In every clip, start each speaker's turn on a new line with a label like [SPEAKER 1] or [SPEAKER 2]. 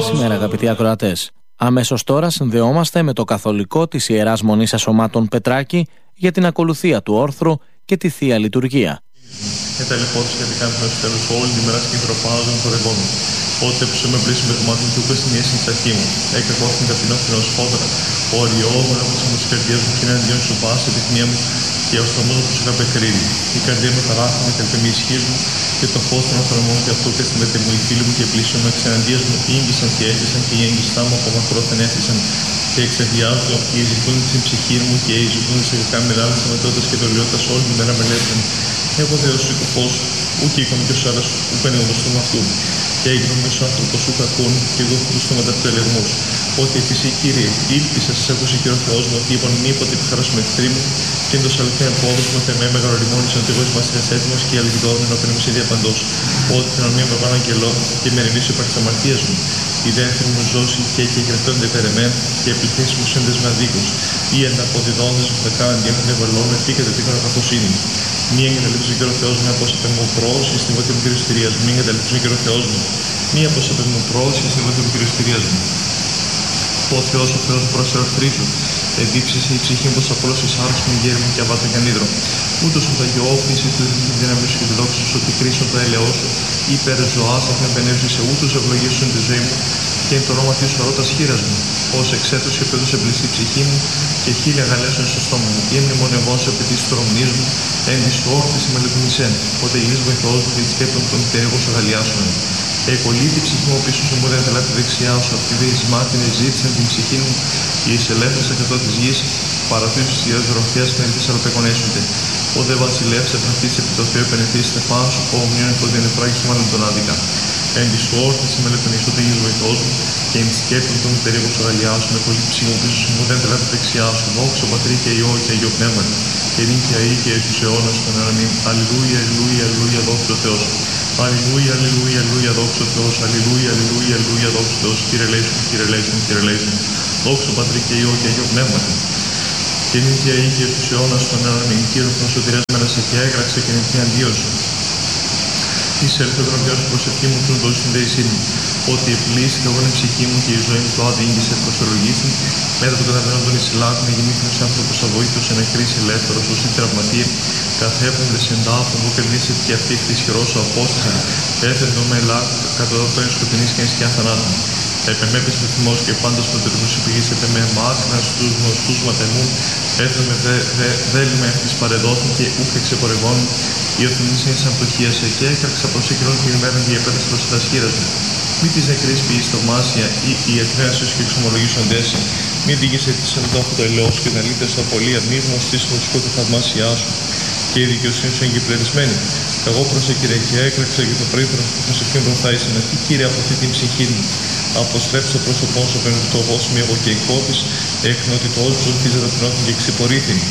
[SPEAKER 1] Καλημέρα αγαπητοί ακροατές. Αμέσως τώρα συνδεόμαστε με το καθολικό της Ιεράς Μονής Ασωμάτων Πετράκη για την ακολουθία του όρθρου και τη Θεία Λειτουργία.
[SPEAKER 2] Εταλαιπώτης γιατί κάνεις τέλος όλη τη μέρα και προπάζουν το ρεγόν μου. Ότε που σε με πλήσει με κομμάτι του και στην ιέση της αρχή μου. Έκακόθην ταπεινό φινός φόδρα. Ο οριόμουν από τις μουσικαρδιές μου και είναι αντίον σου πάση επιθυμία μου και ο στομός μου που σου καπεκρίνει. Η καρδία μου ταράχθη με τελπεμή ισχύς μου και το φως των ανθρώπων και αυτό και στην μετεμού οι φίλοι μου και πλήσιο με εξαναντίας μου ήγγισαν και έκλεισαν και οι έγκυστά μου από μακρόθεν έθισαν και εξαιδιάζω οι ζητούν την ψυχή μου και οι ζητούν σε κακά μεγάλες αμετότητες και δολιότητας όλη την μέρα με λέπτεν. Έχω δεώσει το φως, ούκ οίκον και ως άλλας ούκ ανεγνωστούν αυτού. Και έγινε ο μέσος άνθρωπος ούκ ακούν και εγώ χρούστο μετά του ελεγμούς. Ότι εσύ Κύριε, ήλπισα σε άκουσε και ο Θεός μου ότι είπαν μήποτε επιχαράσου με εχθροί μου και είναι το σαλθέν απόδοσμο θεμέ μεγαλοριμόνισαν ότι εγώ είμαι έτοιμος και η αληθιδόρμη να παίρνουμε σε διαπαντός. Ότι την ορμία με πάνω αγγελό και με ρεμίσω υπέρ της αμαρτίας μου. Η δεύτερη μου ζώση και γραφτώνται υπέρ εμέ και επιθέσεις μου σύνδες με αδίκους. Ή ενταποδιδόντες μου θα κάνουν και έναν ευαλόν εφήκατε τίκονα καθοσύνη. Μη εγκαταλείψει και ο Θεός μου από επέμβω πρόωση στην βότη μου κυριοστηρίας μου. Μη εγκαταλείψει και ο Θεός μου. Μη από επέμβω πρόωση στην βότη μου κυριοστηρίας μου. Ο Θεός μου προσεροχτρίζω. Εδίψησε η ψυχή μου πως απλώς εισάρξουν οι γέροι μου και αβάτω και ανίδρο. Ούτως που θα γιώφνησε τη δύναμη σου και τη δόξη σου ότι κρίσουν το έλεό σου. Υπέρ ζωάς θα εμπενεύσει σε ούτως ευλογήσουν τη ζωή μου και εν το όνομα της ορώτας χείρας μου. Ως εξέτος και παιδούς εμπλησεί η ψυχή μου και χίλια γαλέσουν στο στόμα μου. Ή μνημονευών σε επί της τρομνής μου, εν της όρθης με λειτουργήσεν. Ότε γίνεις βοηθός μου και της σκέπτων των περίγων σου αγαλιάσουν. Εκολύτει η ψυχή μου πίσω σου μου δεν θέλα τη δεξιά σου. Αυτή δυσμά την εζήτησαν την ψυχή μου. Οι εισελεύθερες εκατό της γης παραθήσεις της ιεράς ροφιάς πενεθείς αλλοπεκονέσονται. Ο δε βασιλεύς επραθείς επί το Θεό επενεθείς στεφάν σου. Ο ομνίων εκοδίων εφράγεις σου μάλλον τον άδικα. Εν της όρθης με λεπτονιστού τε γης βοηθός μου και εν της σκέπτων των περίγων σου αγαλιάσουν. Εκολύτει η ψυχή μου πίσω σου μου δεν θέλα τη δεξιά σου. Δόξα Πατρί και Υιό και Αγίο Πνεύμα. Και νύν και αή και στους αιώνας των αιώνων. Αλληλούια, αλληλούια, αλληλούια, δόξα ο Θεός. Αλληλούια, αλληλούια, αλληλούια, δόξα ο Θεός. Αλληλούια, αλληλούια, αλληλούια, δόξα ο Θεός. Κύριε ελέησον, Κύριε ελέησον, Κύριε ελέησον. Δόξα Πατρί και Υιό και Αγίο Πνεύμα. Και νύν και αή και στους αιώνας των αιώνων. Κύριος των σωτηρίας μέρα και έγραξε και νυν αντίον σου. Εισέλθε τον Θεό σου προσευχή μου του δώσει την δεησή μου. Ότι επλήσει και εγώ η ψυχή μου και η ζωή μου το άδειγγισε προσολογήσει. Μετά του καταβαίνον τον Ισηλάκων, γεννήθηνος άνθρωπος αβοήθος, εν εκκρίση ελεύθερος, ως ή τραυματία, καθέπνδες εν τάφων, που κερδίσετε και αυτή τη ισχυρό σου απόσταση, έθετο με ελάκου, κατά δόκτωρ σκοτεινής και εν σκιά θανάτων. Επεμέπεις με θυμός και πάντως προτερνούς υπηγήσετε με μάκνα στους γνωστούς ματεμούν, έθετο με δέλημα ευθύς παρεδόθην και ούχε ξεπορευών, η οθυμής είναι σαν πτωχία σε και έκραξα προσήκρον την ημέραν διαπέτας προς τα σχήρας μου. Μη της νεκρής ποιής θαυμάσια ή η εθνέα σου και εξομολογήσοντές σου. Μην δίγεσαι της εντόχου το ελαιός και να λύτες το απολία μη γνωστής το σκότω θαυμάσια σου. Και η δικαιοσύνη σου εγκυπλερισμένη. Εγώ προσεκυρέ και έκραξα για το πρίθρο που προσευχήν προθάησε να τι Κύριε από αυτή την ψυχή μου. Αποστρέψω το πρόσωπό σου απέναντι το γόσμι εγώ και η κόπης, έκνα ότι το όλο σου ελπίζεται πνόθεν και ξυπορήθην.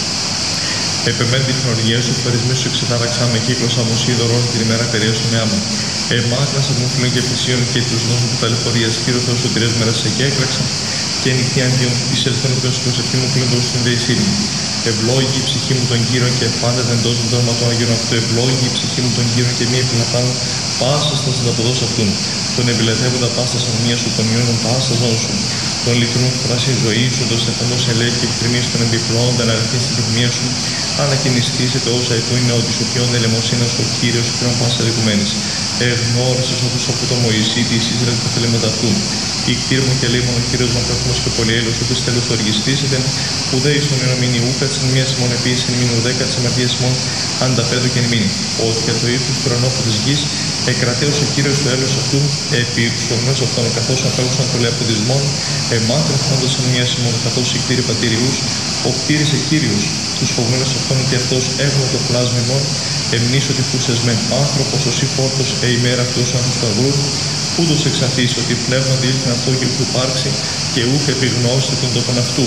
[SPEAKER 2] Επεμέν τη χρονιά σου, περισμή σου εξετάραξά με κύκλωσα μου σίδωρον την ημέρα περίωσου με άμα. Εμάκρασα μου φίλων και πλησίων και τους νόμους του ταλαιπωρίας, Κύριο Θεός σου τηρές μέρας σε και έκραξα και νυχτή αντίον της ελθόν οποίος στην προσευχή μου πλήν τον συνδεησύνη. Ευλόγη η ψυχή μου τον Κύριον και πάντα δεν δώσουν το όνομα των Αγίων αυτού. Ευλόγη η ψυχή μου τον Κύριον και μη επιλαπάνω πάσα στα συνταποδός αυτούν. Τον εμπιλετεύοντα πάσα αρμονία σου, τον ιώνων πάσα ζών σου. Τον λυτρούν φράση ζωή σου, τον στεφανός ελέγχει και εκτριμής των εμπιπλών, τα αναρρυθμίσεις την τιχνία σου. Ανακοινιστήσετε όσα ετού είναι ότι σου ποιόν ελεμοσύνας ο Κύριος σου πλέον πάσα δικουμένης. Εγνώρισες όπως από το Μωυσή της Ισραήλ τα θελήματα αυτού. Η κτήρ μου και λέει μόνο ο Κύριος μακρόθυμος και πολυέλος, ούτε στέλος το οργιστήσετε, ουδέ εις τον ενωμήνη ούκα της μίας ημών επίσης εν ημίν ουδέκα της αμαρτίας ημών ανταπέδου και εν ημίνη. Ότι για το ύψος του ουρανόπου της γης εκρατέως ο Κύριος το έλεος αυτού επί τους ορνούς αυτών καθώς αφέλουσαν το λεαποδισμόν εμάτρευτοντας εν μίας ημών καθώς οι κτήροι πατήριους ο κτήρισε Κύριος τους φοβμένους αυτών και αυτός έγνω το πλάσμα ημών εμνήσω τη φούσες με άνθρωπος ως ή φόρτος ημέρα αυτός άνθρωπος του αγρού ούτως εξαθείς ότι πνεύμα διήλθεν αυτό και που υπάρξει και ούχ επιγνώστε τον τόπον αυτού.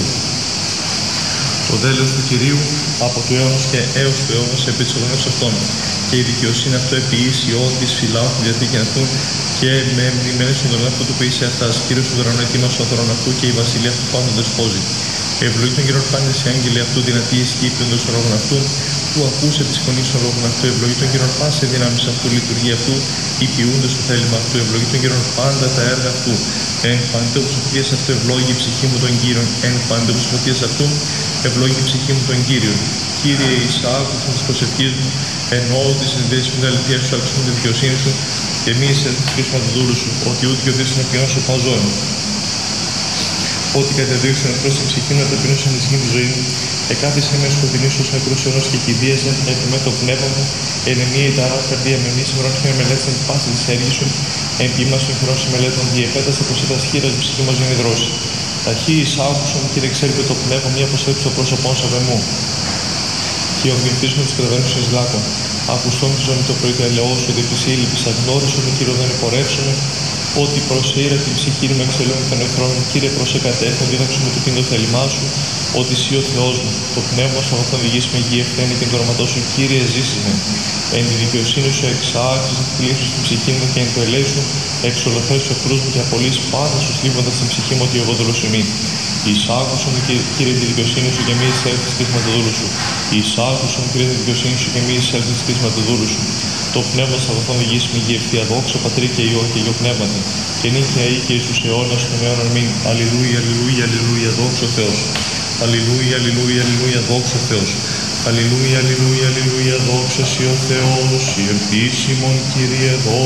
[SPEAKER 2] Το δέλεος του Κυρίου από του αιώνος και έως του αιώνος επί της ορνούς αυτών και η δικαιοσύνη αυτό επιήσει ό,τι της φυλάω τη διαθήκη αυτού και με μνημένες στον δρόμο αυτού του που είσαι αυτάς. Κύριος του δρανό ετοίμασε στον θρόνο αυτού και η βασιλεία αυτού πάντων δεσπόζει. Ευλογεί τον Κύριο πάντες οι άγγελοι αυτού δυνατοί ισχύει ποιον των σωρών αυτού, του ακούσε τη φωνή των λόγων αυτού. Ευλογητών καιρών πάσε δύναμης αυτού, λειτουργία αυτού, υπηούντος το θέλημα αυτού. Ευλογητών καιρών πάντα τα έργα αυτού. Εν παντού ψοφίας αυτού, ευλόγη η ψυχή μου των Κύριων. Εν παντού ψοφίας αυτού, ευλόγη η ψυχή μου των Κύριων. Κύριε, εισάκουσον της προσευχής μου, εν όλη τη συνδέση μου την αλήθεια σου, άκουσον τη δικαιοσύνη σου, και μη εισέλθεις του δούλου σου, ότι ούτε και ο δίσκος να ποιώσει ο παζόν. Ότι κατεδείξουν προς την ψυχή μου να ταπεινώσουν τη γη μου ζωή μου, εκάθισε με σκοτεινή στους νεκρούς αιώνας και κηδείας με το πνεύμα μου, εν εμεί η ταρά καρδία με μη σημερών και με μελέτησαν πάση της έργης σου, εν ποιήμα σου χειρός μελέτων διεπέτασε πως ήταν σχήρας ψυχή μας γίνει δρόση. Ταχύ εισάκουσον, Κύριε, εξέρπε το πνεύμα μία προσέλψη το πρόσωπόν σου μου. Και ο γλυφτής μου τους καταβαίνουσες λάκων. Ακουστόν τη ζωή το πρωί ελαιό σου, ότι τη σύλληπη αγνώρισον, Κύριο δεν υπορεύσουμε, ότι προσήρα την ψυχή μου εξελών των εχθρών, Κύριε προσεκατέχον, δίδαξουμε το πίντο θέλημά σου, ότι εσύ ο Θεός μου, το πνεύμα σου αγαθόν οδηγείς με γη ευθένη την κορματό σου, Κύριε ζήσεις με. Εν τη δικαιοσύνη σου εξάξεις την κλίση στην ψυχή μου και εν το ελέησου εξολοθές του εχθρούς μου και απολύς πάντα σου θλίβοντας την ψυχή μου ότι εγώ δολοσυμί. Εισάκουσον, Κύριε, τη δικαιοσύνη σου και μη εισέλθεις της χρηματοδούλου σου. Εισάκουσον, Κύριε, τη δικαιοσύνη σου και μη εισέλθεις της χρηματοδούλου σου. Το πνεύμα θα αγαθόν οδηγήσει με γη ευθεία δόξα, Πατρί και Υιό και Υιό Πνεύματι. Και νύχια ή και εις τους αιώνας των αιώνων μην. Αλληλούια, αλληλούια, αλληλούια, δόξα ο Θεός. Αλληλούια, αλληλούια, αλληλούια, δόξα ο Θεός. Αλληλούια, αλληλούια, αλληλούια, δόξα ο Θεός. Η επίσημον, Κύριε,